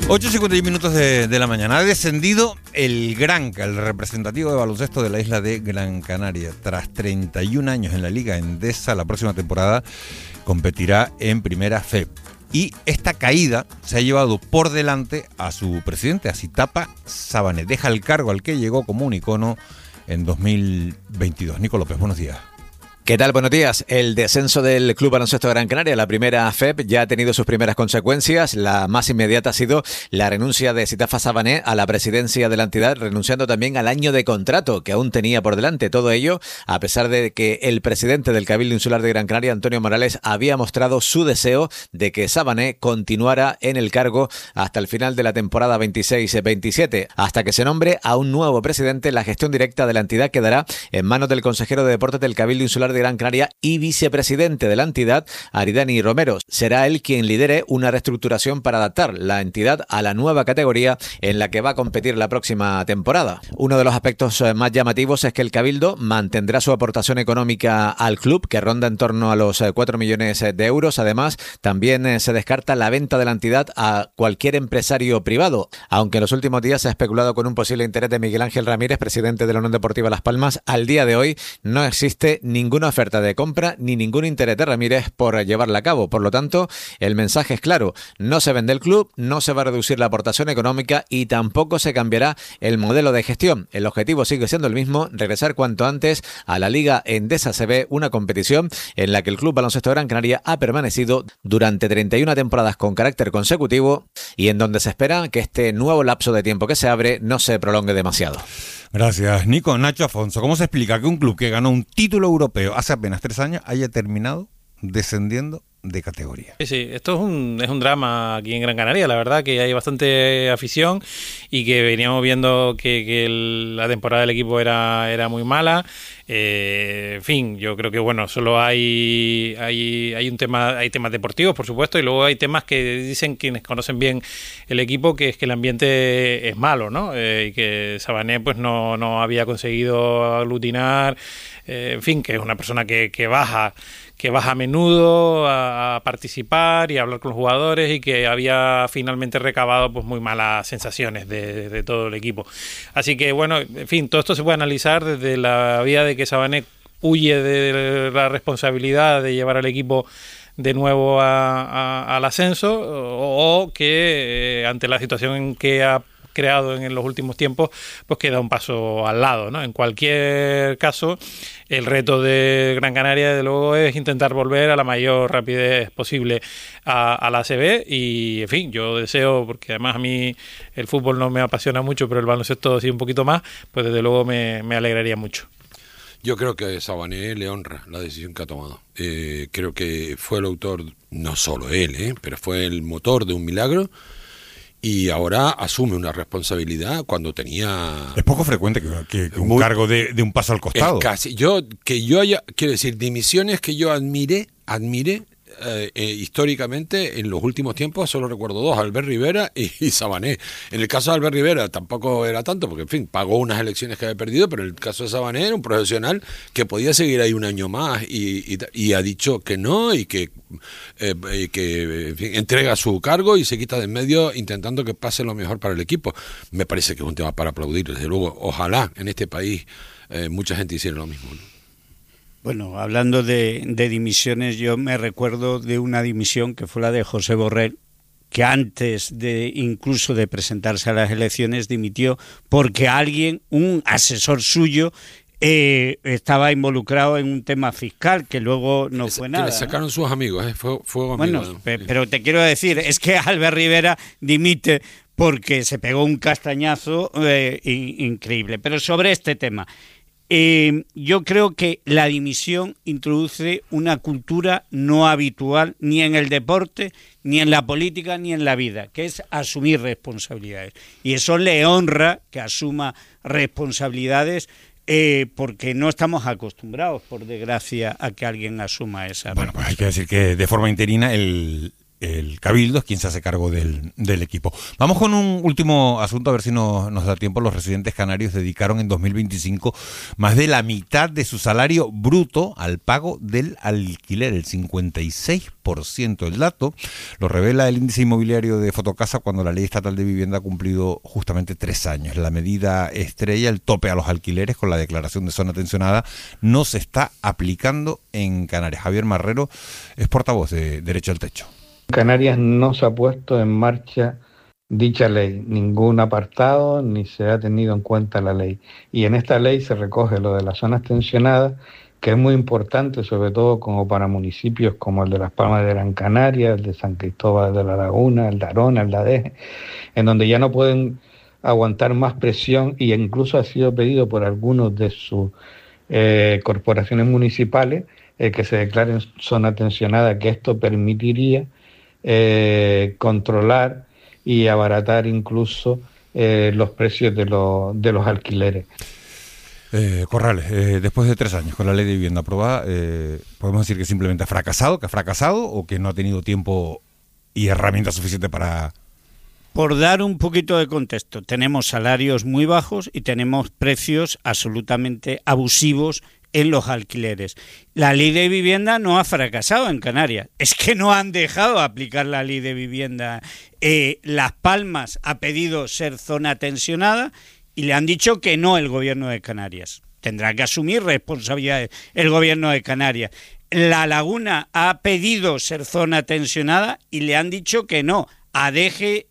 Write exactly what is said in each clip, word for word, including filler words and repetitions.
ocho y cincuenta y uno minutos de, de la mañana. Ha descendido el Granca, el representativo de baloncesto de la isla de Gran Canaria. Tras treinta y un años en la Liga Endesa, la próxima temporada competirá en Primera F E P. Y esta caída se ha llevado por delante a su presidente, a Sitapa Sabané. Deja el cargo al que llegó como un icono en dos mil veintidós. Nico López, buenos días. ¿Qué tal? Buenos días. El descenso del Club Baloncesto de Gran Canaria, la primera F E P, ya ha tenido sus primeras consecuencias. La más inmediata ha sido la renuncia de Sitapa Sabané a la presidencia de la entidad, renunciando también al año de contrato que aún tenía por delante. Todo ello a pesar de que el presidente del Cabildo Insular de Gran Canaria, Antonio Morales, había mostrado su deseo de que Sabané continuara en el cargo hasta el final de la temporada veintiséis veintisiete. Hasta que se nombre a un nuevo presidente, la gestión directa de la entidad quedará en manos del consejero de deportes del Cabildo Insular de de Gran Canaria y vicepresidente de la entidad, Aridani Romero. Será él quien lidere una reestructuración para adaptar la entidad a la nueva categoría en la que va a competir la próxima temporada. Uno de los aspectos más llamativos es que el Cabildo mantendrá su aportación económica al club, que ronda en torno a los cuatro millones de euros. Además, también se descarta la venta de la entidad a cualquier empresario privado, aunque en los últimos días se ha especulado con un posible interés de Miguel Ángel Ramírez, presidente de la Unión Deportiva Las Palmas. Al día de hoy no existe ninguna oferta de compra ni ningún interés de Ramírez por llevarla a cabo. Por lo tanto, el mensaje es claro: no se vende el club, no se va a reducir la aportación económica y tampoco se cambiará el modelo de gestión. El objetivo sigue siendo el mismo: regresar cuanto antes a la Liga Endesa C B, una competición en la que el Club Baloncesto de Gran Canaria ha permanecido durante treinta y una temporadas con carácter consecutivo y en donde se espera que este nuevo lapso de tiempo que se abre no se prolongue demasiado. Gracias, Nico. Nacho Afonso, ¿cómo se explica que un club que ganó un título europeo hace apenas tres años haya terminado descendiendo de categoría? Sí, sí, esto es un, es un drama aquí en Gran Canaria. La verdad que hay bastante afición y que veníamos viendo que, que el, la temporada del equipo era, era muy mala. Eh, en fin, yo creo que bueno, solo hay, hay hay un tema, hay temas deportivos, por supuesto, y luego hay temas que dicen quienes conocen bien el equipo, que es que el ambiente es malo, ¿no? Eh, y que Sabané pues no, no había conseguido aglutinar, eh, en fin, que es una persona que, que baja que baja a menudo a, a participar y a hablar con los jugadores, y que había finalmente recabado pues muy malas sensaciones de, de, de todo el equipo. Así que bueno, en fin, todo esto se puede analizar desde la vía de que Sabané huye de la responsabilidad de llevar al equipo de nuevo a, a, al ascenso, o, o que eh, ante la situación que ha creado en los últimos tiempos, pues queda un paso al lado, ¿no? En cualquier caso, el reto de Gran Canaria, desde luego, es intentar volver a la mayor rapidez posible a, a la A C B. Y, en fin, yo deseo, porque además a mí el fútbol no me apasiona mucho, pero el baloncesto sí un poquito más, pues desde luego me, me alegraría mucho. Yo creo que Sabané le honra la decisión que ha tomado. Eh, creo que fue el autor, no solo él, eh, pero fue el motor de un milagro. Y ahora asume una responsabilidad cuando tenía... Es poco frecuente que, que, que un muy, cargo de, de un paso al costado. Es casi. Yo, que yo haya, quiero decir, dimisiones que yo admiré, admiré eh, eh, históricamente en los últimos tiempos, solo recuerdo dos: Albert Rivera y, y Sabané. En el caso de Albert Rivera tampoco era tanto, porque en fin, pagó unas elecciones que había perdido, pero en el caso de Sabané era un profesional que podía seguir ahí un año más y, y, y ha dicho que no, y que, eh, y que en fin, entrega su cargo y se quita de en medio intentando que pase lo mejor para el equipo. Me parece que es un tema para aplaudir, desde luego. Ojalá en este país eh, mucha gente hiciera lo mismo, ¿no? Bueno, hablando de, de dimisiones, yo me recuerdo de una dimisión que fue la de José Borrell, que antes de incluso de presentarse a las elecciones dimitió porque alguien, un asesor suyo, eh, estaba involucrado en un tema fiscal que luego no fue nada. Que le sacaron, ¿no?, sus amigos, ¿eh? Fue, fue bueno, amigo, ¿no? pe- pero te quiero decir, es que Albert Rivera dimite porque se pegó un castañazo eh, in- increíble. Pero sobre este tema, Eh, yo creo que la dimisión introduce una cultura no habitual ni en el deporte, ni en la política, ni en la vida, que es asumir responsabilidades. Y eso le honra que asuma responsabilidades, eh, porque no estamos acostumbrados, por desgracia, a que alguien asuma esa Bueno, pues responsabilidad. hay que decir que de forma interina el el Cabildo es quien se hace cargo del, del equipo. Vamos con un último asunto, a ver si nos, nos da tiempo. Los residentes canarios dedicaron en dos mil veinticinco más de la mitad de su salario bruto al pago del alquiler, el cincuenta y seis por ciento. El dato lo revela el índice inmobiliario de Fotocasa cuando la Ley Estatal de Vivienda ha cumplido justamente tres años. La medida estrella, el tope a los alquileres con la declaración de zona tensionada, no se está aplicando en Canarias. Javier Marrero es portavoz de Derecho al Techo. Canarias no se ha puesto en marcha dicha ley, ningún apartado ni se ha tenido en cuenta la ley. Y en esta ley se recoge lo de las zonas tensionadas, que es muy importante, sobre todo como para municipios como el de Las Palmas de Gran Canaria, el de San Cristóbal de la Laguna, el de Arona, el de Adeje, en donde ya no pueden aguantar más presión, y incluso ha sido pedido por algunos de sus eh, corporaciones municipales eh, que se declaren zona tensionada, que esto permitiría Eh, controlar y abaratar incluso eh, los precios de, lo, de los alquileres. Eh, Corrales, eh, después de tres años con la ley de vivienda aprobada, eh, ¿podemos decir que simplemente ha fracasado, que ha fracasado o que no ha tenido tiempo y herramientas suficientes para...? Por dar un poquito de contexto, tenemos salarios muy bajos y tenemos precios absolutamente abusivos en los alquileres. La ley de vivienda no ha fracasado en Canarias, es que no han dejado aplicar la ley de vivienda. Eh, Las Palmas ha pedido ser zona tensionada y le han dicho que no el gobierno de Canarias. Tendrá que asumir responsabilidades el gobierno de Canarias. La Laguna ha pedido ser zona tensionada y le han dicho que no. Adeje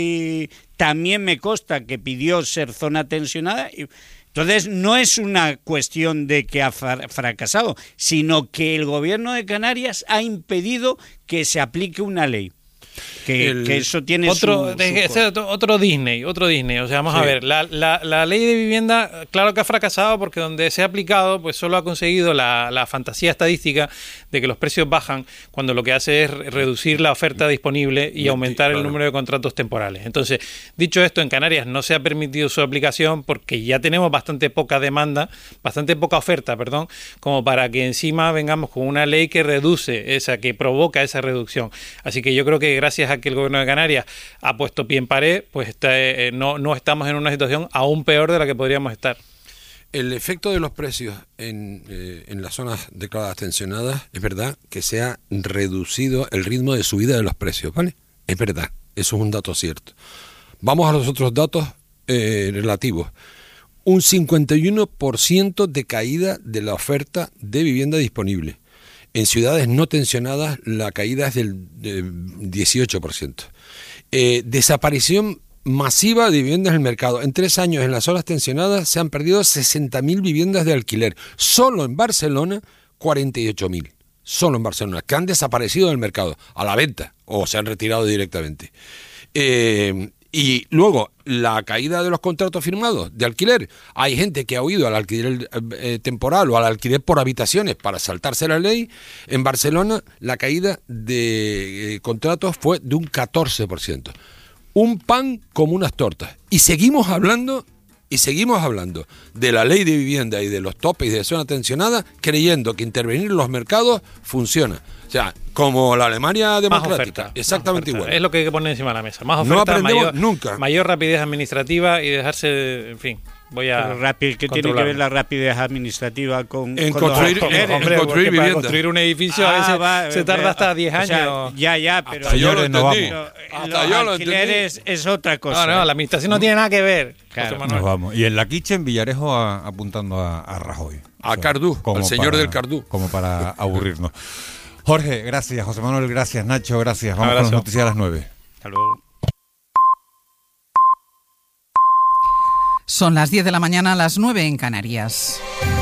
y también me consta que pidió ser zona tensionada. Y entonces no es una cuestión de que ha fracasado, sino que el gobierno de Canarias ha impedido que se aplique una ley. Que, el, que eso tiene otro, su, de, su otro, otro Disney, otro Disney. O sea, vamos sí. a ver, la, la, la ley de vivienda, claro que ha fracasado porque donde se ha aplicado, pues solo ha conseguido la, la fantasía estadística de que los precios bajan cuando lo que hace es reducir la oferta disponible y aumentar el número de contratos temporales. Entonces, dicho esto, en Canarias no se ha permitido su aplicación porque ya tenemos bastante poca demanda, bastante poca oferta, perdón, como para que encima vengamos con una ley que reduce esa, que provoca esa reducción. Así que yo creo que gracias a que el gobierno de Canarias ha puesto pie en pared, pues está, eh, no, no estamos en una situación aún peor de la que podríamos estar. El efecto de los precios en, eh, en las zonas declaradas tensionadas, es verdad que se ha reducido el ritmo de subida de los precios, ¿vale? Es verdad, eso es un dato cierto. Vamos a los otros datos eh, relativos. Un cincuenta y uno por ciento de caída de la oferta de vivienda disponible. En ciudades no tensionadas la caída es del de dieciocho por ciento. Eh, desaparición masiva de viviendas en el mercado. En tres años en las zonas tensionadas se han perdido sesenta mil viviendas de alquiler. Solo en Barcelona, cuarenta y ocho mil. Solo en Barcelona, que han desaparecido del mercado, a la venta, o se han retirado directamente. Eh, y luego, la caída de los contratos firmados de alquiler. Hay gente que ha huido al alquiler eh, temporal o al alquiler por habitaciones para saltarse la ley. En Barcelona, la caída de eh, contratos fue de un catorce por ciento. Un pan como unas tortas. Y seguimos hablando, y seguimos hablando de la ley de vivienda y de los topes de zona tensionada, creyendo que intervenir en los mercados funciona. O sea, como la Alemania democrática, oferta, exactamente igual. Es lo que hay que poner encima de la mesa. Más oferta, no aprendemos mayor, nunca. mayor rapidez administrativa y dejarse, en fin, voy a rápido, ¿qué tiene que ver la rapidez administrativa con, en con construir, los en, hombre, en construir vivienda? Para construir un edificio ah, a veces va, se tarda hasta diez años. O sea, ya, ya, pero hasta yo lo entendí. Los, hasta los yo lo alquileres entendí. es otra cosa. No, no, la administración no tiene nada que ver. Claro. Nos vamos. Y en la Kitchen, Villarejo a, apuntando a, a Rajoy. A o sea, Cardú, al señor para, del Cardú. Como para aburrirnos. Jorge, gracias. José Manuel, gracias. Nacho, gracias. Vamos con las noticias a las nueve. Hasta luego. Son las diez de la mañana, las nueve en Canarias.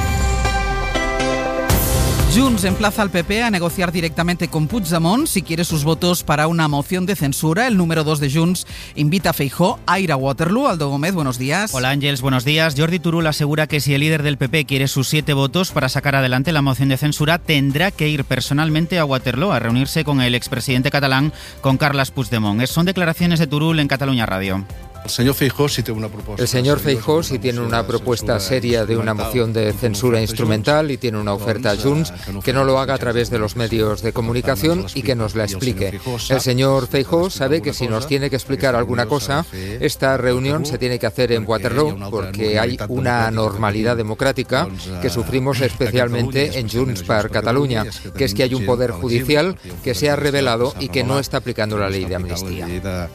Junts emplaza al P P a negociar directamente con Puigdemont si quiere sus votos para una moción de censura. El número dos de Junts invita a Feijóo a ir a Waterloo. Aldo Gómez, buenos días. Hola Ángels, buenos días. Jordi Turull asegura que si el líder del P P quiere sus siete votos para sacar adelante la moción de censura, tendrá que ir personalmente a Waterloo a reunirse con el expresidente catalán, con Carles Puigdemont. Son declaraciones de Turull en Catalunya Radio. El señor Feijóo sí tiene una propuesta. El señor Feijóo sí tiene una propuesta seria de una moción de censura instrumental y tiene una oferta a Junts, que no lo haga a través de los medios de comunicación y que nos la explique. El señor Feijóo sabe que si nos tiene que explicar alguna cosa, esta reunión se tiene que hacer en Waterloo, porque hay una normalidad democrática que sufrimos especialmente en Junts per Catalunya, que es que hay un poder judicial que se ha revelado y que no está aplicando la ley de amnistía.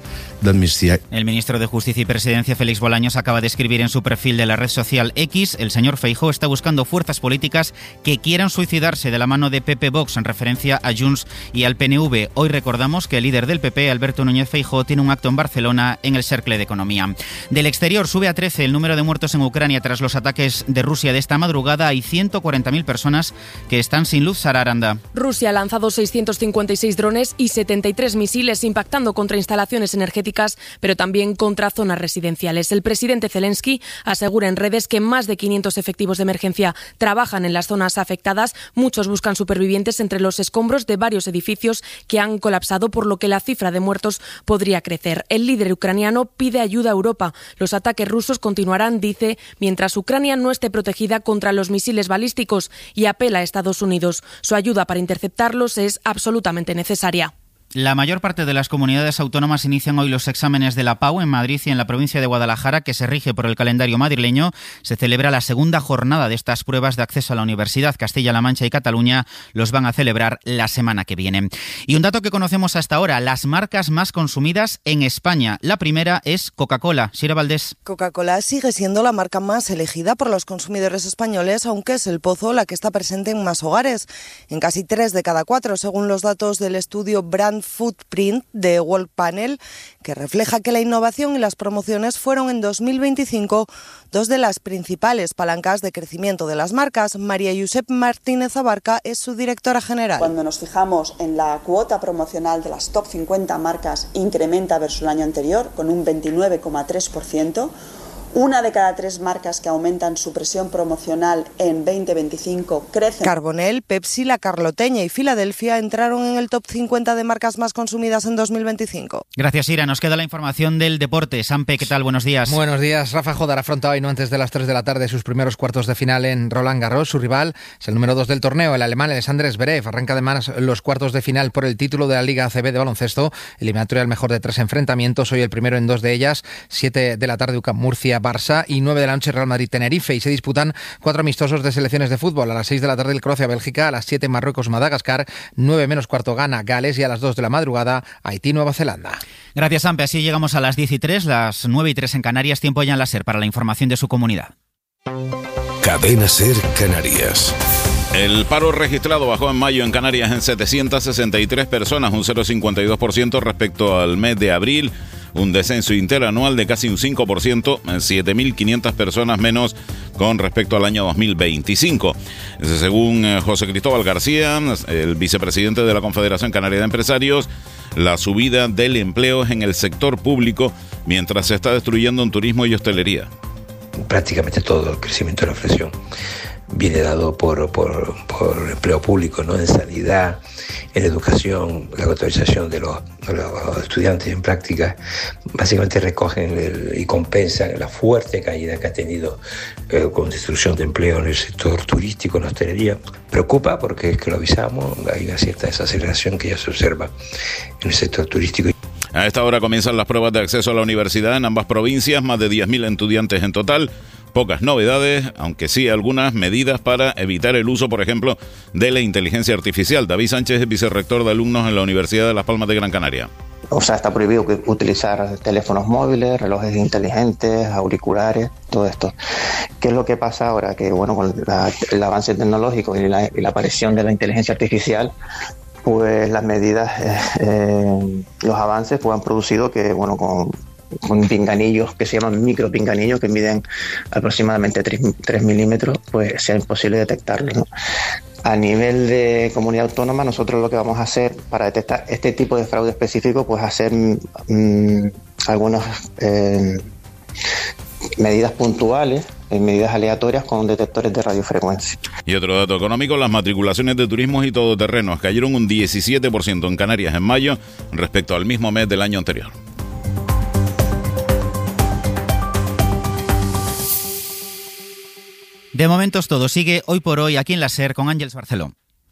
El ministro de Justicia y Presidencia, Félix Bolaños, acaba de escribir en su perfil de la red social X: el señor Feijóo está buscando fuerzas políticas que quieran suicidarse de la mano de P P Vox, en referencia a Junts y al P N V. Hoy recordamos que el líder del P P, Alberto Núñez Feijóo, tiene un acto en Barcelona en el Cercle de Economía. Del exterior sube a trece el número de muertos en Ucrania tras los ataques de Rusia de esta madrugada. Hay ciento cuarenta mil personas que están sin luz. Sara Aranda. Rusia ha lanzado seiscientos cincuenta y seis drones y setenta y tres misiles impactando contra instalaciones energéticas, pero también contra zonas residenciales. El presidente Zelensky asegura en redes que más de quinientos efectivos de emergencia trabajan en las zonas afectadas. Muchos buscan supervivientes entre los escombros de varios edificios que han colapsado, por lo que la cifra de muertos podría crecer. El líder ucraniano pide ayuda a Europa. Los ataques rusos continuarán, dice, mientras Ucrania no esté protegida contra los misiles balísticos, y apela a Estados Unidos. Su ayuda para interceptarlos es absolutamente necesaria. La mayor parte de las comunidades autónomas inician hoy los exámenes de la PAU. En Madrid y en la provincia de Guadalajara, que se rige por el calendario madrileño, se celebra la segunda jornada de estas pruebas de acceso a la universidad. Castilla-La Mancha y Cataluña los van a celebrar la semana que viene. Y un dato que conocemos hasta ahora: las marcas más consumidas en España. La primera es Coca-Cola. Sira Valdés. Coca-Cola sigue siendo la marca más elegida por los consumidores españoles, aunque es El Pozo la que está presente en más hogares, en casi tres de cada cuatro, según los datos del estudio Brand Footprint de World Panel, que refleja que la innovación y las promociones fueron en dos mil veinticinco dos de las principales palancas de crecimiento de las marcas. María Josep Martínez Abarca es su directora general. Cuando nos fijamos en la cuota promocional de las top cincuenta marcas, incrementa versus el año anterior con un veintinueve coma tres por ciento. Una de cada tres marcas que aumentan su presión promocional en veinte veinticinco crecen. Carbonell, Pepsi, La Carloteña y Filadelfia entraron en el top cincuenta de marcas más consumidas en dos mil veinticinco. Gracias, Ira. Nos queda la información del deporte. Sampe, ¿qué tal? Buenos días. Buenos días. Rafa Jodar afronta hoy, no antes de las tres de la tarde, sus primeros cuartos de final en Roland Garros. Su rival es el número dos del torneo, el alemán Alexander Zverev. Arranca además los cuartos de final por el título de la Liga A C B de baloncesto, eliminatoria al mejor de tres enfrentamientos. Hoy el primero en dos de ellas, siete de la tarde U C A M Murcia Barça y nueve de la noche Real Madrid Tenerife, y se disputan cuatro amistosos de selecciones de fútbol. A las seis de la tarde el Croacia Bélgica, a las siete Marruecos Madagascar, nueve menos cuarto Ghana Gales y a las dos de la madrugada Haití Nueva Zelanda. Gracias, Ampe. Así llegamos a las diez y tres, las nueve y tres en Canarias. Tiempo ya en la SER para la información de su comunidad. Cadena SER Canarias. El paro registrado bajó en mayo en Canarias en setecientas sesenta y tres personas, un cero coma cincuenta y dos por ciento respecto al mes de abril, un descenso interanual de casi un cinco por ciento, siete mil quinientas personas menos con respecto al año dos mil veinticinco. Según José Cristóbal García, el vicepresidente de la Confederación Canaria de Empresarios, la subida del empleo es en el sector público, mientras se está destruyendo en turismo y hostelería. Prácticamente todo el crecimiento de la inflación viene dado por, por, por empleo público, ¿no? En sanidad, en educación, la autorización de los, de los estudiantes en práctica, básicamente recogen el, y compensan la fuerte caída que ha tenido eh, con destrucción de empleo en el sector turístico, en la hostelería. Preocupa porque es que lo avisamos, hay una cierta desaceleración que ya se observa en el sector turístico. A esta hora comienzan las pruebas de acceso a la universidad en ambas provincias, más de diez mil estudiantes en total. Pocas novedades, aunque sí algunas medidas para evitar el uso, por ejemplo, de la inteligencia artificial. David Sánchez es vicerrector de alumnos en la Universidad de Las Palmas de Gran Canaria. O sea, está prohibido utilizar teléfonos móviles, relojes inteligentes, auriculares, todo esto. ¿Qué es lo que pasa ahora? Que bueno, con la, el avance tecnológico y la, y la aparición de la inteligencia artificial, pues las medidas, eh, eh, los avances pues han producido que, bueno, con con pinganillos que se llaman micropinganillos que miden aproximadamente tres milímetros, pues sea imposible detectarlos, ¿no? A nivel de comunidad autónoma, nosotros lo que vamos a hacer para detectar este tipo de fraude específico, pues hacer mmm, algunas eh, medidas puntuales, medidas aleatorias con detectores de radiofrecuencia. Y otro dato económico, las matriculaciones de turismos y todoterrenos cayeron un diecisiete por ciento en Canarias en mayo respecto al mismo mes del año anterior. De momento es todo. Sigue Hoy por Hoy aquí en la SER con Ángeles Barceló.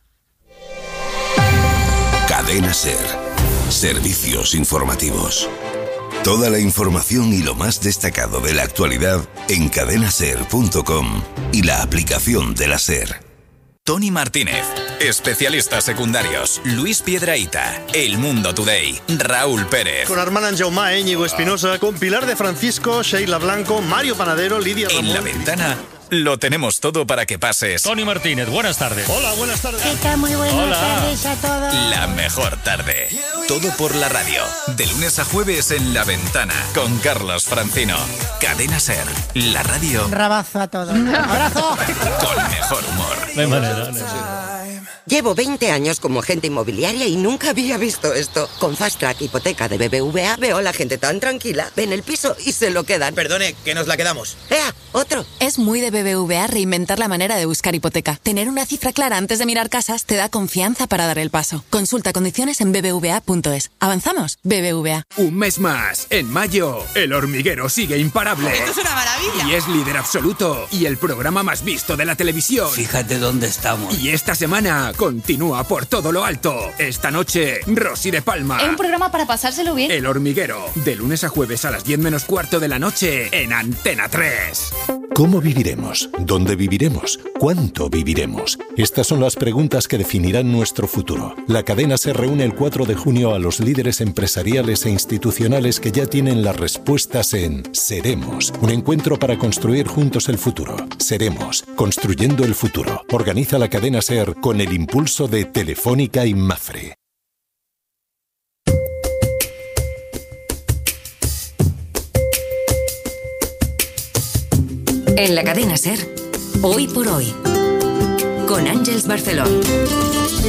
Cadena SER. Servicios informativos. Toda la información y lo más destacado de la actualidad en cadena ser punto com y la aplicación de la SER. Tony Martínez, especialistas secundarios, Luis Piedrahita, El Mundo Today, Raúl Pérez. Con Armand Jaume, Íñigo Espinosa, con Pilar de Francisco, Sheila Blanco, Mario Panadero, Lidia Ramón. En La Ventana lo tenemos todo para que pases. Tony Martínez, buenas tardes. Hola, buenas tardes. ¿Qué tal? Muy buenas Hola. tardes a todos. La mejor tarde. Todo por la radio. De lunes a jueves en La Ventana con Carlos Francino. Cadena SER, la radio. Un rabazo a todos. Un abrazo. Con mejor humor. No hay manera, no hay. Llevo veinte años como agente inmobiliaria y nunca había visto esto. Con Fast Track Hipoteca de B B V A veo a la gente tan tranquila. Ven el piso y se lo quedan. Perdone, que nos la quedamos. ¡Ea! Otro. Es muy de B B V A reinventar la manera de buscar hipoteca. Tener una cifra clara antes de mirar casas te da confianza para dar el paso. Consulta condiciones en b b v a punto es. ¿Avanzamos? B B V A. Un mes más. En mayo, El Hormiguero sigue imparable. ¡Esto es una maravilla! Y es líder absoluto. Y el programa más visto de la televisión. Fíjate dónde estamos. Y esta semana continúa por todo lo alto. Esta noche, Rosy de Palma. Es un programa para pasárselo bien. El Hormiguero. De lunes a jueves a las diez menos cuarto de la noche en Antena tres. ¿Cómo viviremos? ¿Dónde viviremos? ¿Cuánto viviremos? Estas son las preguntas que definirán nuestro futuro. La cadena se reúne el cuatro de junio a los líderes empresariales e institucionales que ya tienen las respuestas en Seremos, un encuentro para construir juntos el futuro. Seremos, construyendo el futuro. Organiza la cadena SER con el impulso de Telefónica y Mafre. En la cadena SER, Hoy por Hoy, con Ángeles Barceló.